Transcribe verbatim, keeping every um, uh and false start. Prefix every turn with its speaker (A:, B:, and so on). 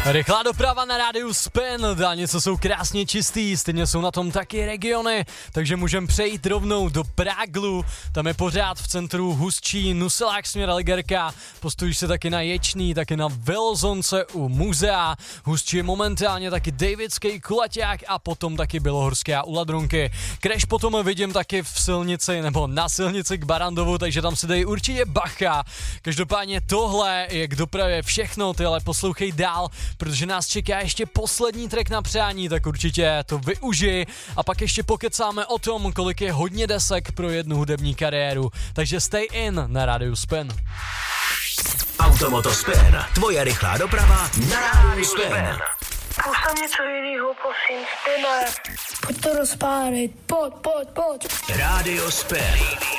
A: Rychlá doprava na rádiu Spin, dálnice jsou krásně čistý, stejně jsou na tom taky regiony, takže můžeme přejít rovnou do Práglu, tam je pořád v centru hustší Nuselák směr Ligerka, postojíš se taky na Ječný, taky na Velzonce u muzea, hustší je momentálně taky Davidský Kulaťák a potom taky Bělohorská u Ladronky. Crash potom vidím taky v silnici, nebo na silnici k Barandovu, takže tam si dej určitě bacha. Každopádně tohle je k dopravě všechno, ty ale poslouchej dál, protože nás čeká ještě poslední track na přání, tak určitě to využij a pak ještě pokecáme o tom, kolik je hodně desek pro jednu hudební kariéru. Takže stay in na rádiu Spin.
B: Automoto Spin, tvoje rychlá doprava na rádiu Spin.
C: Už tam něco jinýho, prosím, Spine. Pojď to rozpálit, pojď, pojď, pojď.
B: Rádio Spin.